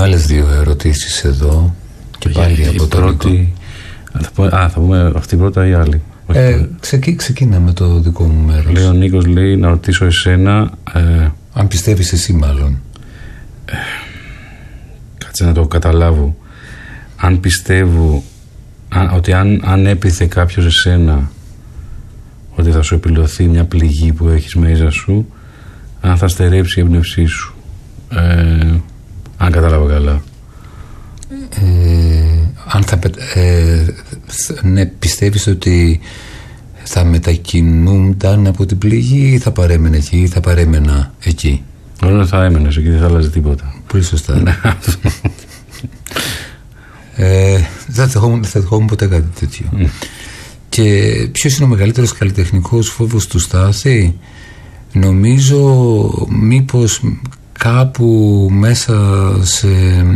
άλλες δύο ερωτήσεις εδώ. Και πάλι από το πρώτη. Θα πούμε αυτή πρώτα ή άλλη? Ξεκίνα με το δικό μου μέρος. Λέει ο Νίκος, λέει να ρωτήσω εσένα. Αν πιστεύεις εσύ, μάλλον. Κάτσε να το καταλάβω. Αν πιστεύω ότι αν έπιθε κάποιος εσένα ότι θα σου επιλωθεί μια πληγή που έχεις μέσα σου, αν θα στερέψει η έμπνευσή σου, αν κατάλαβα καλά. Αν ναι, πιστεύεις ότι θα μετακινούνταν από την πληγή ή θα παρέμενε εκεί ή θα παρέμενα εκεί? Όλα θα έμενες εκεί, δεν θα άλλαζε τίποτα. Πολύ σωστά. Δεν θα δεχόμουν ποτέ κάτι τέτοιο. Και ποιος είναι ο μεγαλύτερος καλλιτεχνικός φόβος του Στάθη? Νομίζω μήπως κάπου μέσα σε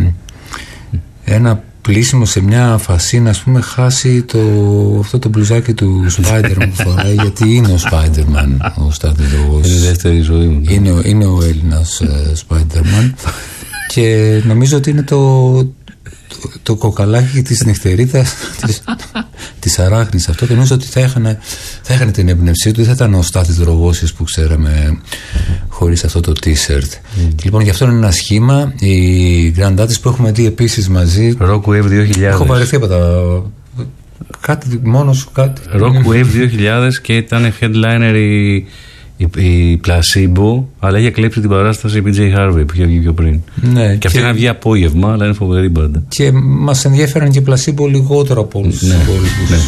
ένα πλήσιμο, σε μια φασίνα, ας πούμε, χάσει αυτό το μπλουζάκι του Spider-Man που φοράει, γιατί είναι ο Spider-Man ο Στάθης Ρογός. Είναι η δεύτερη ζωή μου. Είναι ο Έλληνας Spider-Man. Και νομίζω ότι είναι το κοκαλάκι της νυχτερίδας της αράχνης αυτό, και νομίζω ότι θα έχανε την έμπνευσή του. Δεν θα ήταν ο Στάθης Ρογώσης που ξέραμε χωρίς αυτό το t-shirt. Και λοιπόν γι' αυτό είναι ένα σχήμα. Οι Grand Artists που έχουμε δει επίσης μαζί. Rock Wave 2000. Έχω βαρεθεί από τα κάτι μόνο σου, κάτι. Rock Wave 2000 και ήταν headliner η Placebo, αλλά είχε κλέψει την παράσταση η PJ Harvey που είχε βγει πιο πριν. Ναι, και αυτή είχαν βγει απόγευμα, αλλά είναι φοβερή μπάντα. Και μας ενδιαφέραν και Placebo λιγότερο από όλους τους υπόλοιπους.